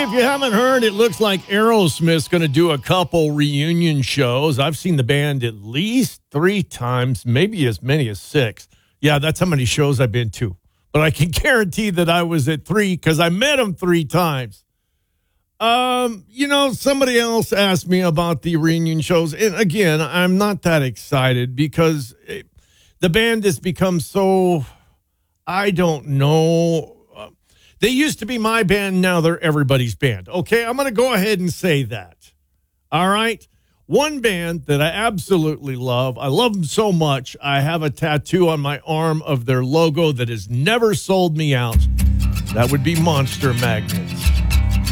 if you haven't heard, it looks like Aerosmith's going to do a couple reunion shows. I've seen the band at least 3 times, maybe as many as 6. Yeah, that's how many shows I've been to. But I can guarantee that I was at 3 because I met them 3 times. Somebody else asked me about the reunion shows. And again, I'm not that excited because the band has become so, I don't know. They used to be my band. Now they're everybody's band. Okay, I'm going to go ahead and say that. All right. One band that I absolutely love. I love them so much. I have a tattoo on my arm of their logo that has never sold me out. That would be Monster Magnet.